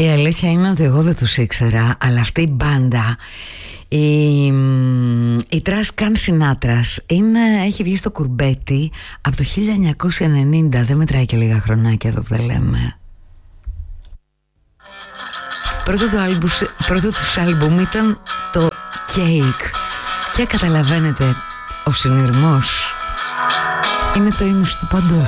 Η αλήθεια είναι ότι εγώ δεν τους ήξερα, αλλά αυτή η μπάντα, η Τρασκάν Σινάτρας, έχει βγει στο κουρμπέτι από το 1990. Δεν μετράει και λίγα χρονάκια εδώ που τα λέμε. Πρώτο τους άλμπουμ ήταν το Cake. Και καταλαβαίνετε, ο συνειρμός είναι το ύμνος του παντός.